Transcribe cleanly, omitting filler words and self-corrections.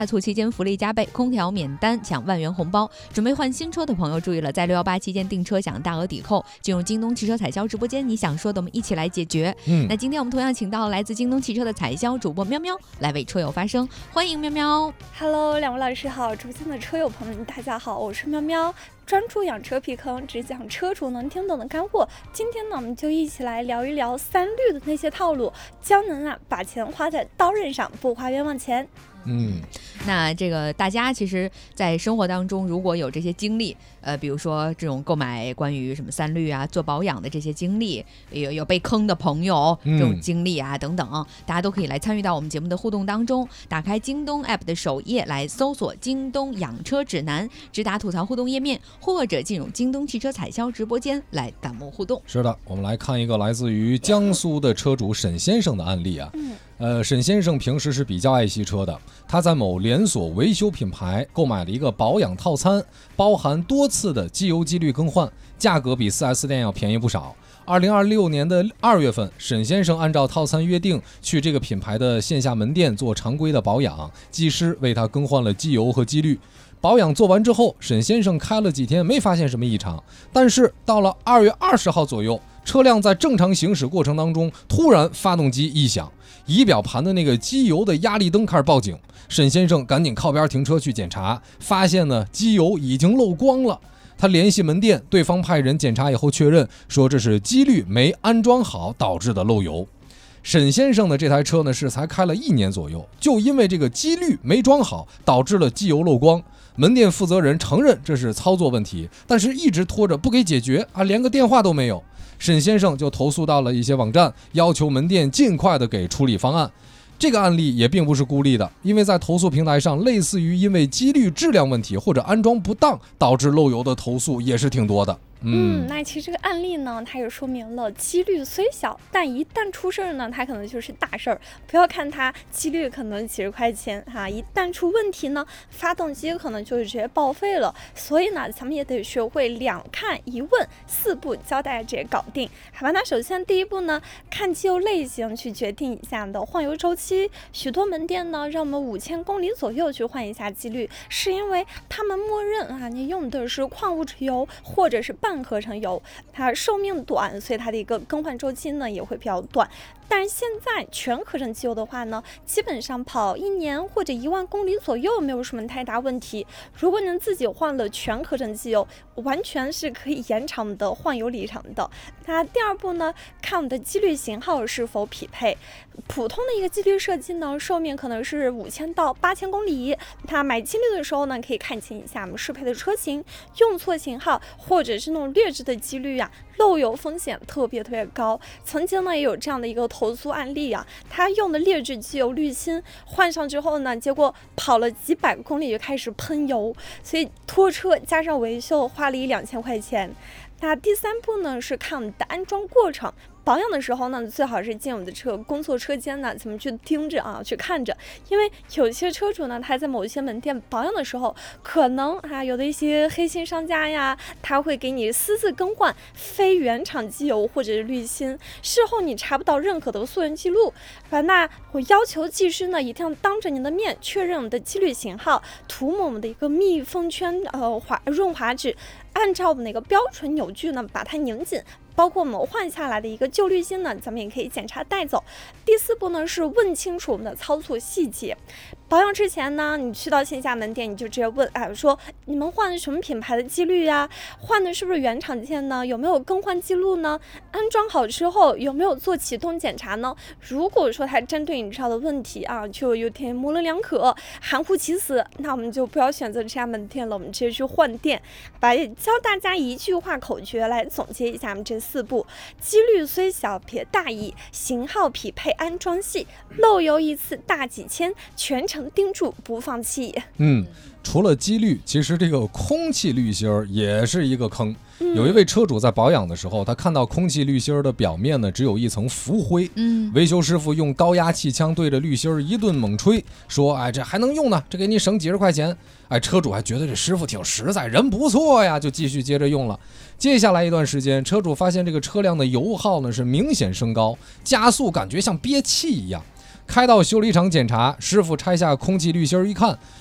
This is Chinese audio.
大促期间福利加倍，空调免单抢万元红包。准备换新车的朋友注意了，在618期间订车享大额抵扣。进入京东汽车采销直播间，你想说的我们一起来解决。那今天我们同样请到来自京东汽车的采销主播喵喵来为车友发声，欢迎喵喵。 Hello， 两位老师好，直播间的车友朋友们大家好，我是喵喵。专注养车避坑，只讲车主能听懂的干货。今天呢，我们就一起来聊一聊三绿的那些套路，教能把钱花在刀刃上，不花冤枉钱。 那这个大家其实在生活当中如果有这些经历，比如说这种购买关于什么三绿啊做保养的这些经历，有被坑的朋友这种经历啊等等，大家都可以来参与到我们节目的互动当中。打开京东 app 的首页来搜索京东养车指南，直达吐槽互动页面，或者进入京东汽车采销直播间来弹幕互动。 是的，我们来看一个来自于江苏的车主沈先生的案例啊。沈先生平时是比较爱惜车的，他在某连锁维修品牌购买了一个保养套餐，包含多次的机油机滤更换，价格比 4S 店要便宜不少。2026年的2月份，沈先生按照套餐约定去这个品牌的线下门店做常规的保养，技师为他更换了机油和机滤。保养做完之后，沈先生开了几天没发现什么异常，但是到了2月20号左右，车辆在正常行驶过程当中，突然发动机异响，仪表盘的那个机油的压力灯开始报警。沈先生赶紧靠边停车去检查，发现呢机油已经漏光了。他联系门店，对方派人检查以后确认说这是机滤没安装好导致的漏油。沈先生的这台车呢是才开了1年左右，就因为这个机滤没装好导致了机油漏光。门店负责人承认这是操作问题，但是一直拖着不给解决连个电话都没有。沈先生就投诉到了一些网站，要求门店尽快的给处理方案。这个案例也并不是孤立的，因为在投诉平台上，类似于因为机滤质量问题或者安装不当导致漏油的投诉也是挺多的。 那其实这个案例呢，它也说明了几率虽小，但一旦出事呢，它可能就是大事儿。不要看它几率可能几十块钱一旦出问题呢，发动机可能就直接报废了。所以呢，咱们也得学会2看1问4步教大家直接搞定。好吧，那首先第一步呢，看机油类型去决定一下的换油周期。许多门店呢，让我们5000公里左右去换一下机滤，是因为他们默认你用的是矿物质油或者是半合成油，它寿命短，所以它的一个更换周期呢也会比较短。但是现在全合成机油的话呢，基本上跑1年或者1万公里左右没有什么太大问题。如果您自己换了全合成机油，完全是可以延长的换油里程的。那第二步呢，看我们的机滤型号是否匹配。普通的一个机滤设计呢，寿命可能是5000到8000公里。那买机滤的时候呢，可以看清一下我们适配的车型，用错型号或者是那种劣质的机滤漏油风险特别高。曾经呢也有这样的一个投诉案例他用的劣质机油滤芯换上之后呢，结果跑了几百公里就开始喷油，所以拖车加上维修花了1-2000块钱。那第三步呢，是看我们的安装过程。保养的时候呢，最好是进我们的车工作车间呢，咱们去盯着去看着，因为有些车主呢，他在某些门店保养的时候，可能有的一些黑心商家他会给你私自更换非原厂机油或者是滤芯，事后你查不到任何的溯源记录。那我要求技师呢，一定要当着您的面确认我们的机滤型号，涂抹我们的一个密封圈润滑纸，按照我们的一个标准扭矩呢，把它拧紧。包括我们换下来的一个旧滤芯呢，咱们也可以检查带走。第4步呢，是问清楚我们的操作细节。保养之前呢，你去到线下门店，你就直接问说你们换的什么品牌的机滤换的是不是原厂件呢？有没有更换记录呢？安装好之后有没有做启动检查呢？如果说它针对你这样的问题就有点模棱两可、含糊其辞，那我们就不要选择这家门店了，我们直接去换店。教大家一句话口诀来总结一下我们这4步：机滤虽小别大意，型号匹配安装细，漏油一次大几千，全程盯住不放弃。 除了机滤，其实这个空气滤芯也是一个坑。有一位车主在保养的时候，他看到空气滤芯的表面呢只有一层浮灰，维修师傅用高压气枪对着滤芯一顿猛吹，说这还能用呢，这给你省几十块钱。车主还觉得这师傅挺实在，人不错呀，就继续接着用了。接下来一段时间，车主发现这个车辆的油耗呢是明显升高，加速感觉像憋气一样。 开到修理厂检查，师傅拆下空气滤芯一看，